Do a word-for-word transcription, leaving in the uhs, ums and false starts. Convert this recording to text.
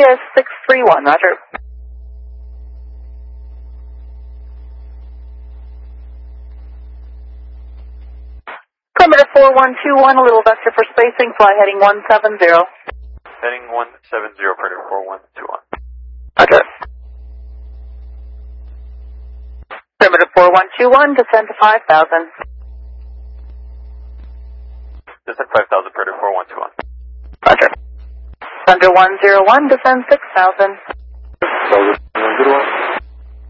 India six three one, roger. Perimeter four one two one, a little vector for spacing, fly heading one seven zero. Heading one seven zero, perimeter four one two one. Roger. Perimeter four one two one, descend to five thousand. Descend five thousand, perimeter four one two one. Roger. Thunder one zero one, descend six thousand.